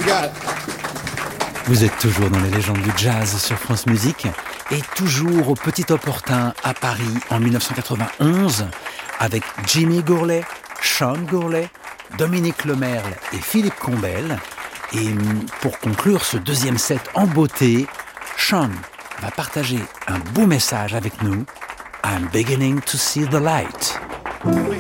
got? Vous êtes toujours dans les légendes du jazz sur France Musique et toujours au Petit Opportun à Paris en 1991 avec Jimmy Gourlay, Sean Gourlay, Dominique Lemerle et Philippe Combel. Et pour conclure ce deuxième set en beauté, Sean va partager un beau message avec nous. I'm beginning to see the light.